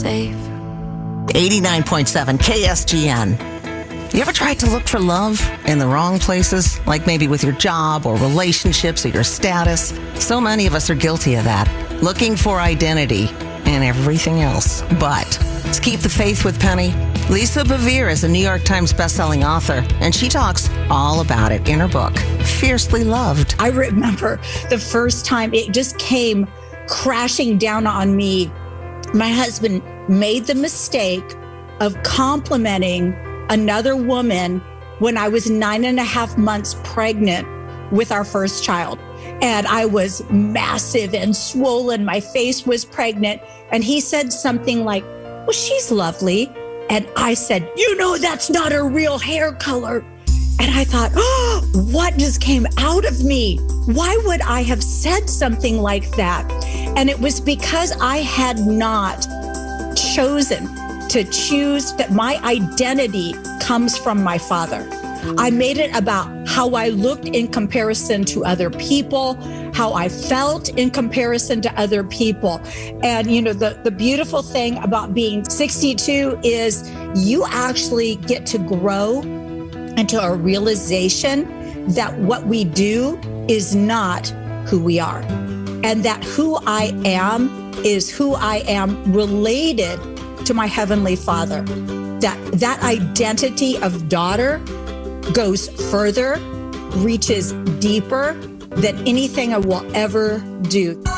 safe. 89.7 KSGN. You ever tried to look for love in the wrong places? Like maybe with your job or relationships or your status? So many of us are guilty of that. Looking for identity and everything else. But let's keep the faith with Penny. Lisa Bevere is a New York Times bestselling author, and she talks all about it in her book, Fiercely Loved. I remember the first time it just came crashing down on me. My husband made the mistake of complimenting another woman when I was 9.5 months pregnant with our first child. And I was massive and swollen. My face was pregnant. And he said something like, well, she's lovely. And I said, you know, that's not her real hair color. And I thought, oh, what just came out of me? Why would I have said something like that? And it was because I had not chosen to choose that my identity comes from my father. I made it about how I looked in comparison to other people, how I felt in comparison to other people. And, you know, the beautiful thing about being 62 is you actually get to grow into a realization that what we do is not who we are. And that who I am is who I am related to my Heavenly Father. That identity of daughter goes further, reaches deeper than anything I will ever do.